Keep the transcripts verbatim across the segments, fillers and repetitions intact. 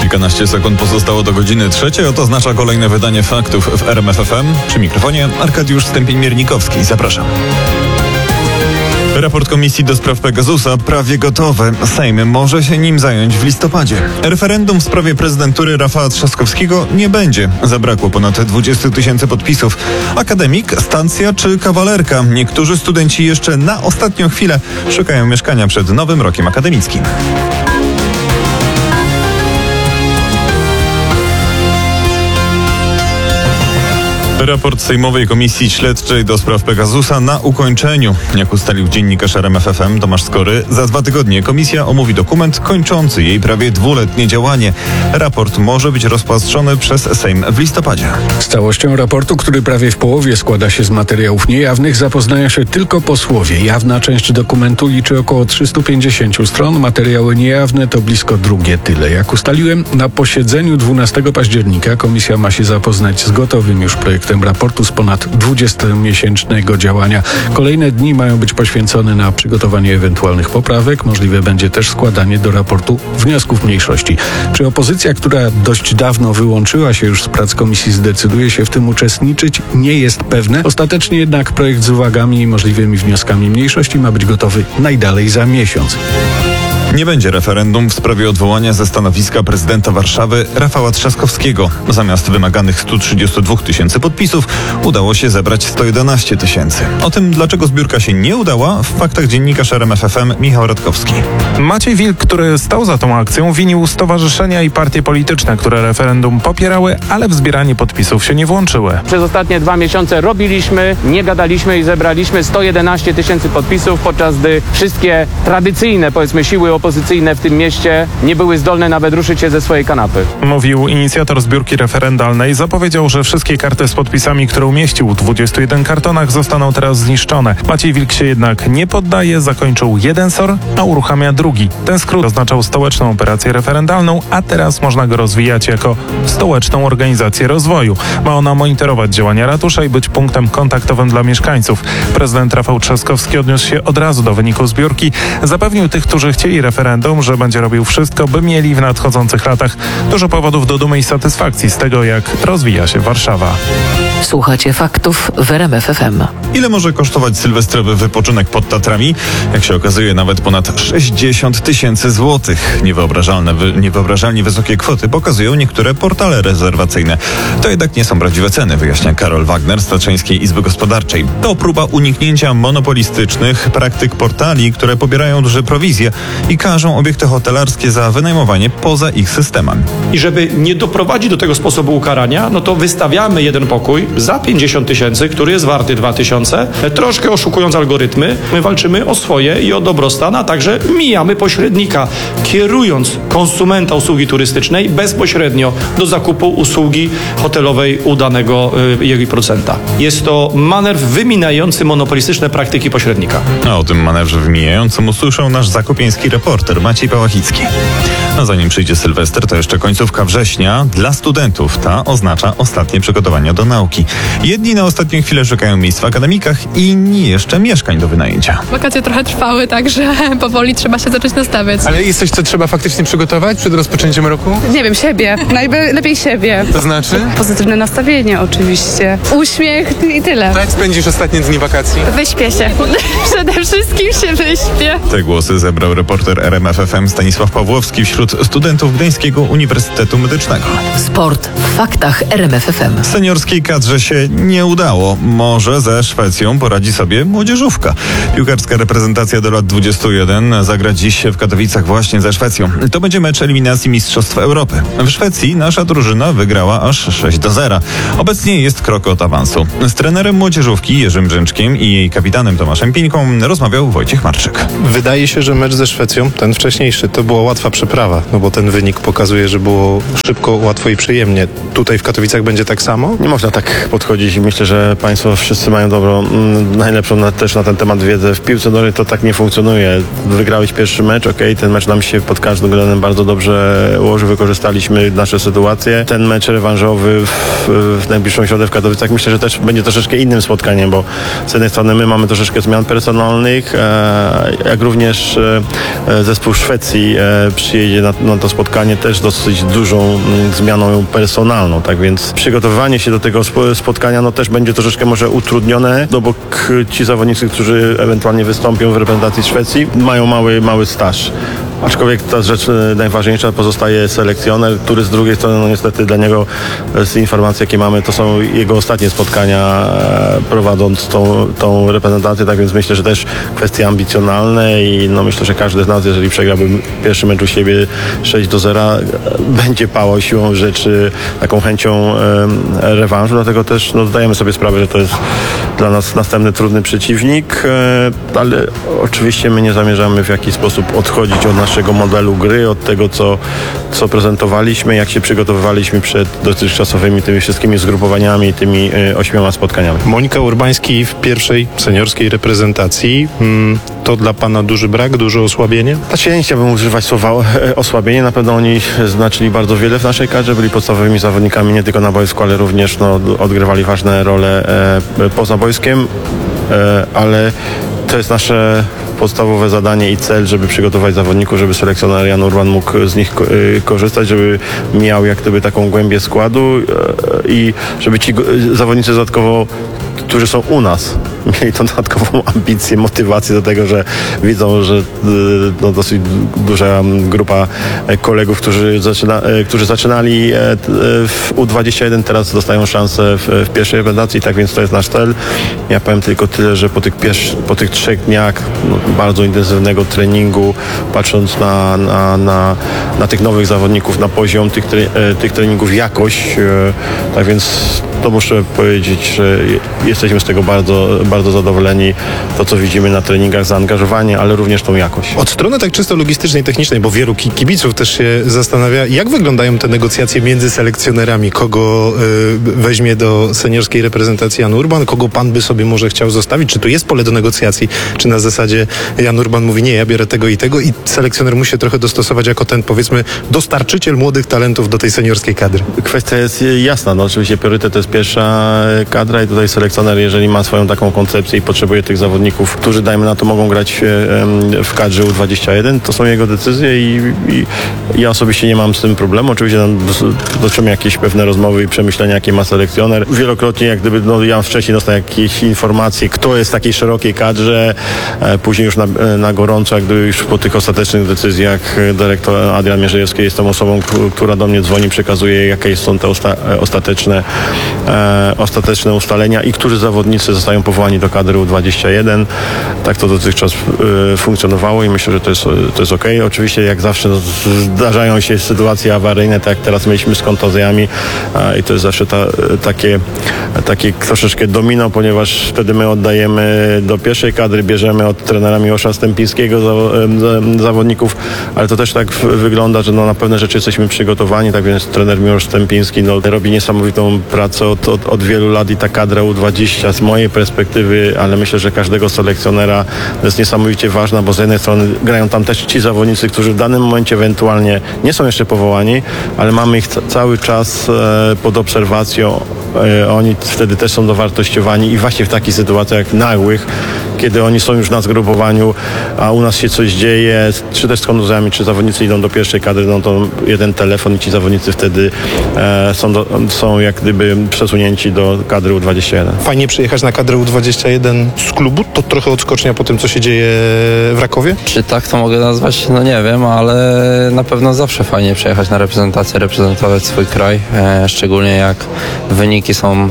Kilkanaście sekund pozostało do godziny trzeciej. Oto oznacza kolejne wydanie faktów w R M F F M. Przy mikrofonie Arkadiusz Stępień-Miernikowski. Zapraszam. Raport Komisji do spraw Pegasusa prawie gotowy. Sejm może się nim zająć w listopadzie. Referendum w sprawie prezydentury Rafała Trzaskowskiego nie będzie. Zabrakło ponad dwudziestu tysięcy podpisów. Akademik, stacja czy kawalerka? Niektórzy studenci jeszcze na ostatnią chwilę szukają mieszkania przed nowym rokiem akademickim. Raport Sejmowej Komisji Śledczej do spraw Pegasusa na ukończeniu. Jak ustalił dziennikarz R M F F M Tomasz Skory, za dwa tygodnie komisja omówi dokument kończący jej prawie dwuletnie działanie. Raport może być rozpatrzony przez Sejm w listopadzie. Z całością raportu, który prawie w połowie składa się z materiałów niejawnych, zapoznają się tylko posłowie. Jawna część dokumentu liczy około trzysta pięćdziesiąt stron, materiały niejawne to blisko drugie tyle. Jak ustaliłem, na posiedzeniu dwunastego października komisja ma się zapoznać z gotowym już projektem raportu z ponad dwudziestomiesięcznego działania. Kolejne dni mają być poświęcone na przygotowanie ewentualnych poprawek. Możliwe będzie też składanie do raportu wniosków mniejszości. Czy opozycja, która dość dawno wyłączyła się już z prac komisji, zdecyduje się w tym uczestniczyć? Nie jest pewne. Ostatecznie jednak projekt z uwagami i możliwymi wnioskami mniejszości ma być gotowy najdalej za miesiąc. Nie będzie referendum w sprawie odwołania ze stanowiska prezydenta Warszawy Rafała Trzaskowskiego. Zamiast wymaganych stu trzydziestu dwóch tysięcy podpisów udało się zebrać sto jedenaście tysięcy. O tym, dlaczego zbiórka się nie udała, w faktach dziennikarz R M F F M Michał Radkowski. Maciej Wilk, który stał za tą akcją, winił stowarzyszenia i partie polityczne, które referendum popierały, ale w zbieranie podpisów się nie włączyły. Przez ostatnie dwa miesiące robiliśmy, nie gadaliśmy i zebraliśmy sto jedenaście tysięcy podpisów, podczas gdy wszystkie tradycyjne, powiedzmy, siły opozycyjne w tym mieście nie były zdolne nawet ruszyć się ze swojej kanapy. Mówił inicjator zbiórki referendalnej. Zapowiedział, że wszystkie karty z podpisami, które umieścił w dwudziestu jeden kartonach, zostaną teraz zniszczone. Maciej Wilk się jednak nie poddaje, zakończył jeden S O R, a uruchamia drugi. Ten skrót oznaczał stołeczną operację referendalną, a teraz można go rozwijać jako stołeczną organizację rozwoju. Ma ona monitorować działania ratusza i być punktem kontaktowym dla mieszkańców. Prezydent Rafał Trzaskowski odniósł się od razu do wyniku zbiórki. Zapewnił tych, którzy chcieli referendum, że będzie robił wszystko, by mieli w nadchodzących latach dużo powodów do dumy i satysfakcji z tego, jak rozwija się Warszawa. Słuchacie faktów w R M F F M. Ile może kosztować sylwestrowy wypoczynek pod Tatrami? Jak się okazuje, nawet ponad sześćdziesiąt tysięcy złotych. Niewyobrażalne, wy, niewyobrażalnie wysokie kwoty pokazują niektóre portale rezerwacyjne. To jednak nie są prawdziwe ceny, wyjaśnia Karol Wagner z Tatrzańskiej Izby Gospodarczej. To próba uniknięcia monopolistycznych praktyk portali, które pobierają duże prowizje i każą obiekty hotelarskie za wynajmowanie poza ich systemem. I żeby nie doprowadzić do tego sposobu ukarania, no to wystawiamy jeden pokój za pięćdziesiąt tysięcy, który jest warty dwa tysiące, troszkę oszukując algorytmy. My walczymy o swoje i o dobrostan, a także mijamy pośrednika, kierując konsumenta usługi turystycznej bezpośrednio do zakupu usługi hotelowej u danego y, jego procenta. Jest to manewr wyminający monopolistyczne praktyki pośrednika. A o tym manewrze wymijającym usłyszał nasz zakopieński reporter Maciej Pałachicki. A zanim przyjdzie Sylwester, to jeszcze końcówka września dla studentów. Ta oznacza ostatnie przygotowania do nauki. Jedni na ostatnią chwilę szukają miejsc w akademikach, inni jeszcze mieszkań do wynajęcia. Wakacje trochę trwały, także powoli trzeba się zacząć nastawiać. Ale jest coś, co trzeba faktycznie przygotować przed rozpoczęciem roku? Nie wiem, siebie. Najlepiej siebie. To znaczy? Pozytywne nastawienie oczywiście. Uśmiech i tyle. Jak spędzisz ostatnie dni wakacji? Wyśpię się. Przede wszystkim się wyśpię. Te głosy zebrał reporter R M F F M Stanisław Pawłowski wśród studentów Gdańskiego Uniwersytetu Medycznego. Sport w faktach R M F F M. Seniorskiej kadrze się nie udało. Może ze Szwecją poradzi sobie młodzieżówka. Piłkarska reprezentacja do lat dwudziestu jeden zagra dziś w Katowicach właśnie ze Szwecją. To będzie mecz eliminacji Mistrzostw Europy. W Szwecji nasza drużyna wygrała aż sześć do zera. Obecnie jest krok od awansu. Z trenerem młodzieżówki Jerzym Brzęczkiem i jej kapitanem Tomaszem Pieńką rozmawiał Wojciech Marczyk. Wydaje się, że mecz ze Szwecją, ten wcześniejszy, to była łatwa przeprawa, no bo ten wynik pokazuje, że było szybko, łatwo i przyjemnie. Tutaj w Katowicach będzie tak samo? Nie można tak podchodzić i myślę, że państwo wszyscy mają dobrą, mm, najlepszą na, też na ten temat wiedzę. W piłce nożnej to tak nie funkcjonuje. Wygrałeś pierwszy mecz, okej, okay, ten mecz nam się pod każdym względem bardzo dobrze ułożył, wykorzystaliśmy nasze sytuacje. Ten mecz rewanżowy w, w najbliższą środę w Katowicach myślę, że też będzie troszeczkę innym spotkaniem, bo z jednej strony my mamy troszeczkę zmian personalnych, e, jak również e, zespół Szwecji e, przyjedzie na, na to spotkanie też dosyć dużą mm, zmianą personalną, tak więc przygotowywanie się do tego spo, spotkania no też będzie troszeczkę może utrudnione, no bo k, ci zawodnicy, którzy ewentualnie wystąpią w reprezentacji Szwecji, mają mały, mały staż. Aczkolwiek ta rzecz najważniejsza pozostaje selekcjoner, który z drugiej strony, no niestety dla niego z informacji, jakie mamy, to są jego ostatnie spotkania prowadząc tą, tą reprezentację, tak więc myślę, że też kwestie ambicjonalne i no myślę, że każdy z nas, jeżeli przegrałby pierwszy mecz u siebie sześć do zera, będzie pałał siłą rzeczy taką chęcią e, rewanżu, dlatego też no, zdajemy sobie sprawę, że to jest dla nas następny trudny przeciwnik, e, ale oczywiście my nie zamierzamy w jakiś sposób odchodzić od naszego modelu gry, od tego, co, co prezentowaliśmy, jak się przygotowywaliśmy przed dotychczasowymi tymi wszystkimi zgrupowaniami, tymi y, ośmioma spotkaniami. Monika Urbański w pierwszej seniorskiej reprezentacji. Hmm, to dla pana duży brak, duże osłabienie? Znaczy, ja nie chciałbym używać słowa e, osłabienie. Na pewno oni znaczyli bardzo wiele w naszej kadrze, byli podstawowymi zawodnikami nie tylko na boisku, ale również no, odgrywali ważne role e, poza boiskiem, e, ale to jest nasze podstawowe zadanie i cel, żeby przygotować zawodników, żeby selekcjoner Jan Urban mógł z nich korzystać, żeby miał jak gdyby taką głębię składu i żeby ci zawodnicy dodatkowo, którzy są u nas, mieli tą dodatkową ambicję, motywację do tego, że widzą, że no, dosyć duża grupa kolegów, którzy, zaczyna, którzy zaczynali w U dwadzieścia jeden, teraz dostają szansę w, w pierwszej reprezentacji, tak więc to jest nasz cel. Ja powiem tylko tyle, że po tych, pierwszy, po tych trzech dniach no, bardzo intensywnego treningu, patrząc na, na, na, na tych nowych zawodników, na poziom tych, tych treningów, jakość, tak więc to muszę powiedzieć, że jesteśmy z tego bardzo, bardzo zadowoleni. To, co widzimy na treningach, zaangażowanie, ale również tą jakość. Od strony tak czysto logistycznej, technicznej, bo wielu kibiców też się zastanawia, jak wyglądają te negocjacje między selekcjonerami, kogo y, weźmie do seniorskiej reprezentacji Jan Urban, kogo pan by sobie może chciał zostawić, czy tu jest pole do negocjacji, czy na zasadzie Jan Urban mówi, nie, ja biorę tego i tego i selekcjoner musi się trochę dostosować jako ten, powiedzmy, dostarczyciel młodych talentów do tej seniorskiej kadry. Kwestia jest jasna, no oczywiście priorytet to jest pierwsza kadra i tutaj selekcjoner, jeżeli ma swoją taką koncepcję i potrzebuje tych zawodników, którzy dajmy na to mogą grać w kadrze U dwadzieścia jeden, to są jego decyzje i, i ja osobiście nie mam z tym problemu. Oczywiście dotyczymy jakieś pewne rozmowy i przemyślenia, jakie ma selekcjoner. Wielokrotnie jak gdyby, no ja wcześniej dostałem jakieś informacje, kto jest w takiej szerokiej kadrze, później już na, na gorąco, jak gdyby już po tych ostatecznych decyzjach dyrektor Adrian Mierzejewski jest tą osobą, która do mnie dzwoni, przekazuje, jakie są te osta, ostateczne e, ostateczne ustalenia i którzy zawodnicy zostają powołani do kadry U dwadzieścia jeden. Tak to dotychczas y, funkcjonowało i myślę, że to jest, to jest okej. Oczywiście jak zawsze no, zdarzają się sytuacje awaryjne, tak jak teraz mieliśmy z kontuzjami a, i to jest zawsze ta, takie, takie troszeczkę domino, ponieważ wtedy my oddajemy do pierwszej kadry, bierzemy od trenera Miłosza Stępińskiego za, za, zawodników, ale to też tak w, wygląda, że no, na pewne rzeczy jesteśmy przygotowani, tak więc trener Miłosz Stępiński no, robi niesamowitą pracę od, od, od wielu lat i ta kadra U dwadzieścia z mojej perspektywy, ale myślę, że każdego selekcjonera jest niesamowicie ważna, bo z jednej strony grają tam też ci zawodnicy, którzy w danym momencie ewentualnie nie są jeszcze powołani, ale mamy ich cały czas e, pod obserwacją. E, oni wtedy też są dowartościowani i właśnie w takich sytuacjach nagłych, kiedy oni są już na zgrupowaniu, a u nas się coś dzieje, czy też z kontuzjami, czy zawodnicy idą do pierwszej kadry, no to jeden telefon i ci zawodnicy wtedy e, są, do, są jak gdyby przesunięci do kadry U dwadzieścia jeden. Fajnie przyjechać na kadrę U dwadzieścia jeden z klubu? To trochę odskocznia po tym, co się dzieje w Rakowie? Czy tak to mogę nazwać? No nie wiem, ale na pewno zawsze fajnie przyjechać na reprezentację, reprezentować swój kraj, e, szczególnie jak wyniki są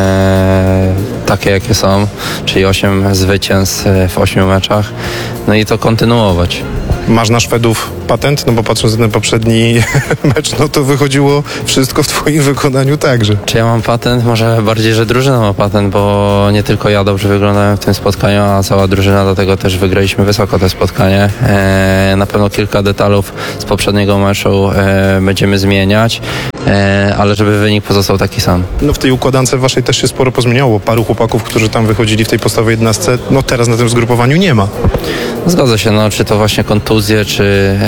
e, takie, jakie są, czyli osiem zwycięstw w ośmiu meczach, no i to kontynuować. Masz na Szwedów patent? No bo patrząc na ten poprzedni mecz, no to wychodziło wszystko w twoim wykonaniu także. Czy ja mam patent? Może bardziej, że drużyna ma patent, bo nie tylko ja dobrze wyglądałem w tym spotkaniu, a cała drużyna, do tego też wygraliśmy wysoko to spotkanie. E, na pewno kilka detalów z poprzedniego meczu e, będziemy zmieniać, e, ale żeby wynik pozostał taki sam. No w tej układance waszej też się sporo pozmieniało. Paru chłopaków, którzy tam wychodzili w tej podstawowej jedenastce, no teraz na tym zgrupowaniu nie ma. Zgodzę się, no czy to właśnie kontuzje, czy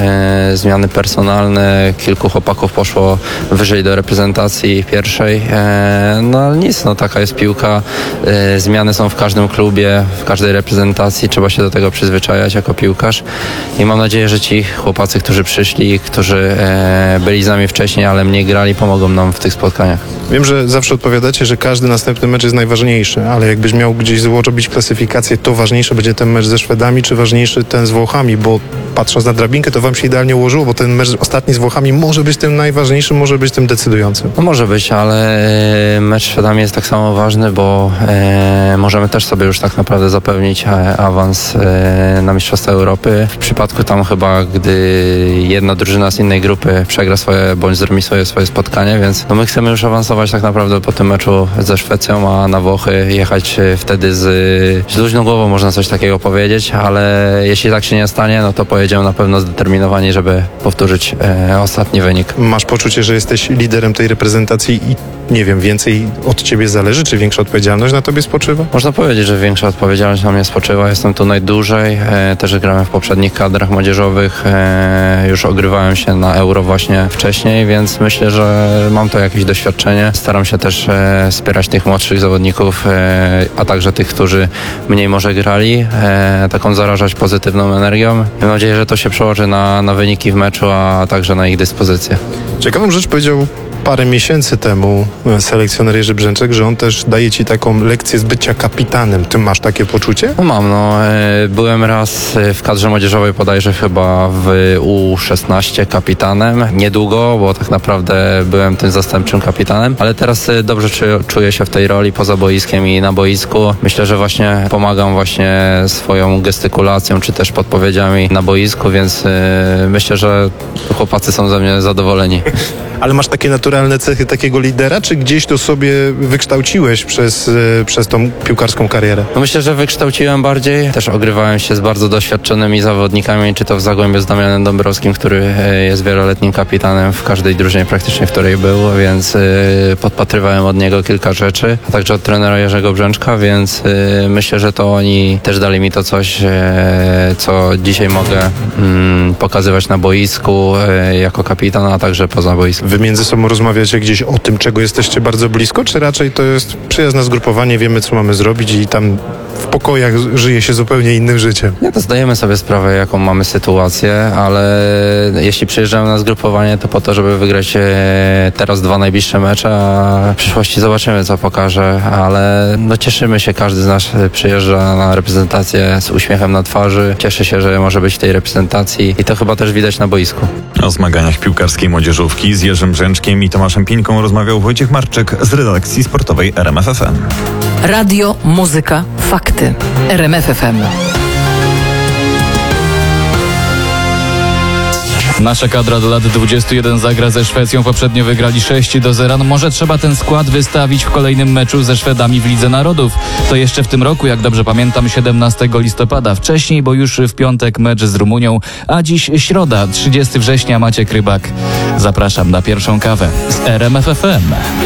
e, zmiany personalne, kilku chłopaków poszło wyżej do reprezentacji pierwszej, e, no ale nic, no taka jest piłka, e, zmiany są w każdym klubie, w każdej reprezentacji, trzeba się do tego przyzwyczajać jako piłkarz i mam nadzieję, że ci chłopacy, którzy przyszli, którzy e, byli z nami wcześniej, ale mniej grali, pomogą nam w tych spotkaniach. Wiem, że zawsze odpowiadacie, że każdy następny mecz jest najważniejszy, ale jakbyś miał gdzieś zrobić klasyfikację, to ważniejszy będzie ten mecz ze Szwedami, czy ważniejszy ten z Włochami, bo patrząc na drabinkę, to wam się idealnie ułożyło, bo ten mecz ostatni z Włochami może być tym najważniejszym, może być tym decydującym. No może być, ale e, mecz z Szwedami jest tak samo ważny, bo e, możemy też sobie już tak naprawdę zapewnić e, awans e, na Mistrzostwa Europy. W przypadku tam chyba, gdy jedna drużyna z innej grupy przegra swoje, bądź zremisuje swoje spotkanie, więc no my chcemy już awansować tak naprawdę po tym meczu ze Szwecją, a na Włochy jechać e, wtedy z, z luźną głową, można coś takiego powiedzieć, ale jeśli tak się nie stanie, no to pojedziemy na pewno zdeterminowani, żeby powtórzyć e, ostatni wynik. Masz poczucie, że jesteś liderem tej reprezentacji i nie wiem, więcej od ciebie zależy, czy większa odpowiedzialność na tobie spoczywa? Można powiedzieć, że większa odpowiedzialność na mnie spoczywa. Jestem tu najdłużej. E, też grałem w poprzednich kadrach młodzieżowych. E, już ogrywałem się na Euro właśnie wcześniej, więc myślę, że mam to jakieś doświadczenie. Staram się też e, wspierać tych młodszych zawodników, e, a także tych, którzy mniej może grali. E, taką zarażać pozytywną energią. Mam nadzieję, że to się przełoży na, na wyniki w meczu, a także na ich dyspozycję. Ciekawą rzecz powiedział parę miesięcy temu selekcjoner Jerzy Brzęczek, że on też daje ci taką lekcję z bycia kapitanem. Ty masz takie poczucie? No mam, no. E, byłem raz w kadrze młodzieżowej, bodajże chyba w U szesnaście kapitanem. Niedługo, bo tak naprawdę byłem tym zastępczym kapitanem, ale teraz e, dobrze czu- czuję się w tej roli poza boiskiem i na boisku. Myślę, że właśnie pomagam właśnie swoją gestykulacją, czy też podpowiedziami na boisku, więc e, myślę, że chłopacy są ze mnie zadowoleni. Ale masz takie naturalne cechy takiego lidera, czy gdzieś to sobie wykształciłeś przez, e, przez tą piłkarską karierę? No myślę, że wykształciłem bardziej. Też ogrywałem się z bardzo doświadczonymi zawodnikami, czy to w Zagłębiu z Damianem Dąbrowskim, który e, jest wieloletnim kapitanem w każdej drużynie praktycznie, w której był, więc e, podpatrywałem od niego kilka rzeczy, a także od trenera Jerzego Brzęczka, więc e, myślę, że to oni też dali mi to coś, e, co dzisiaj mogę mm, pokazywać na boisku e, jako kapitan, a także poza boiskiem. Wy między sobą rozmawiacie gdzieś o tym, czego jesteście bardzo blisko, czy raczej to jest przyjazne zgrupowanie, wiemy, co mamy zrobić i tam w pokojach żyje się zupełnie innym życiem? Nie, to zdajemy sobie sprawę, jaką mamy sytuację, ale jeśli przyjeżdżamy na zgrupowanie, to po to, żeby wygrać e, teraz dwa najbliższe mecze, a w przyszłości zobaczymy, co pokaże, ale no cieszymy się, każdy z nas przyjeżdża na reprezentację z uśmiechem na twarzy, cieszy się, że może być w tej reprezentacji i to chyba też widać na boisku. O zmaganiach piłkarskiej młodzieżówki z Jerzym Brzęczkiem i Tomaszem Pińką rozmawiał Wojciech Marczyk z redakcji sportowej R M F F M. Radio, muzyka, fakty. R M F F M. Nasza kadra do lat dwudziestu jeden zagra ze Szwecją. Poprzednio wygrali sześć do zera. No może trzeba ten skład wystawić w kolejnym meczu ze Szwedami w Lidze Narodów. To jeszcze w tym roku, jak dobrze pamiętam, siedemnastego listopada. Wcześniej, bo już w piątek mecz z Rumunią, a dziś środa, trzydziestego września, Maciek Rybak. Zapraszam na pierwszą kawę z R M F F M.